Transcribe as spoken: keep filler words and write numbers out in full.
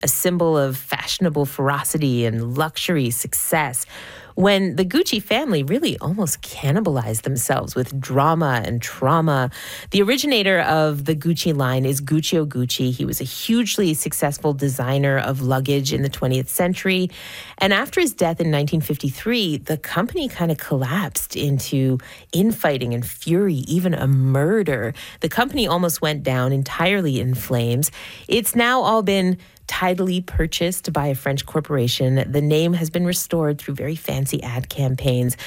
a symbol of fashionable ferocity and luxury success, when the Gucci family really almost cannibalized themselves with drama and trauma. The originator of the Gucci line is Guccio Gucci. He was a hugely successful designer of luggage in the twentieth century. And after his death in nineteen fifty-three, the company kind of collapsed into infighting and fury, even a murder. The company almost went down entirely in flames. It's now all been tidily purchased by a French corporation. The name has been restored through very fancy ad campaigns.